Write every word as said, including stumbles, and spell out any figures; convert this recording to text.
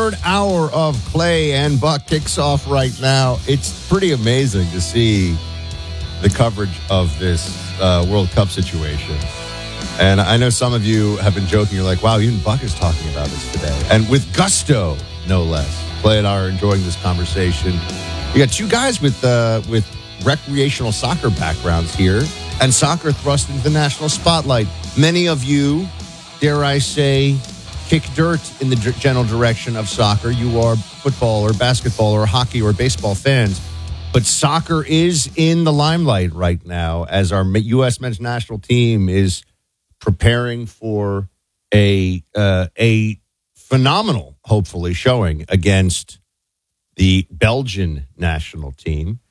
third hour of Clay and Buck kicks off right now. It's pretty amazing to see the coverage of this uh, World Cup situation. And I know some of you have been joking. You're like, wow, even Buck is talking about this today. And with gusto, no less. Clay and I are enjoying this conversation. You got two guys with uh, with recreational soccer backgrounds here, and soccer thrust into the national spotlight. Many of you, dare I say, kick dirt in the general direction of soccer. You are football or basketball or hockey or baseball fans. But soccer is in the limelight right now as our U S men's national team is preparing for a uh, a phenomenal, hopefully, showing against the Belgian national team.